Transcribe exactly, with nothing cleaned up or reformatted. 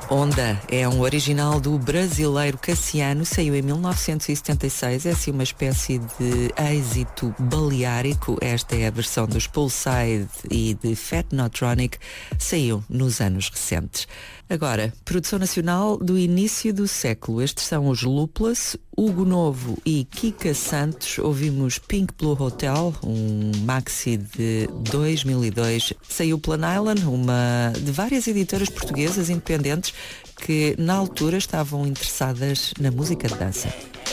Onda é um original do brasileiro Cassiano, saiu em mil novecentos e setenta e seis, é assim uma espécie de êxito baleárico. Esta é a versão dos Poolside e de Fat Notronic, saiu nos anos recentes. Agora, produção nacional do início do século. Estes são os Luplas, Hugo Novo e Kika Santos. Ouvimos Pink Blue Hotel, um maxi de dois mil e dois. Saiu pela Nylon, uma de várias editoras portuguesas independentes que na altura estavam interessadas na música de dança.